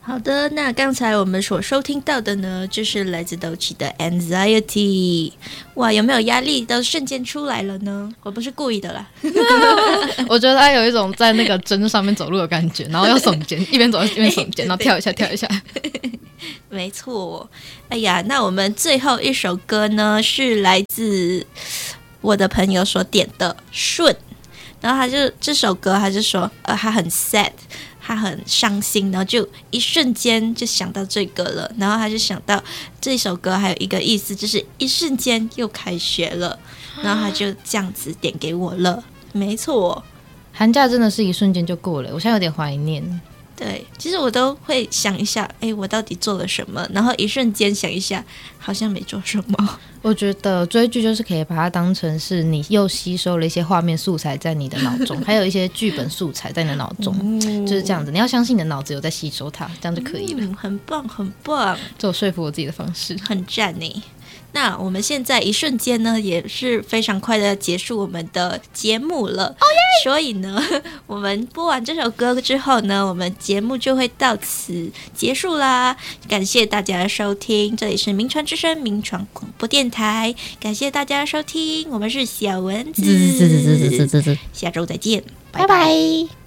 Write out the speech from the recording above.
好的，那刚才我们所收听到的呢，就是来自斗气的 Anxiety。哇，有没有压力都瞬间出来了呢？我不是故意的啦。 我觉得他有一种在那个针上面走路的感觉，然后要耸肩，一边走一边耸肩，然后跳一下跳一下。 没错。哎呀，那我们最后一首歌呢，是来自我的朋友所点的顺。然后这首歌他就说他很 sad， 他很伤心，然后就一瞬间就想到这个了。然后他就想到这首歌还有一个意思，就是一瞬间又开学了。然后他就这样子点给我了。没错， 寒假真的是一瞬间就过了，我现在有点怀念。 对，其实我都会想一下，我到底做了什么，然后一瞬间想一下，好像没做什么。 我觉得追剧就是可以把它当成是你又吸收了一些画面素材在你的脑中，还有一些剧本素材在你的脑中，就是这样子。你要相信你的脑子有在吸收它，这样就可以了。 很棒，很棒， 这我说服我自己的方式， 很赞呢。那我们现在一瞬间呢，也是非常快的结束我们的节目了。所以呢，我们播完这首歌之后呢，我们节目就会到此结束啦。感谢大家的收听，这里是名传之声名传广播电台，感谢大家的收听，我们是小蚊子，下周再见，拜拜。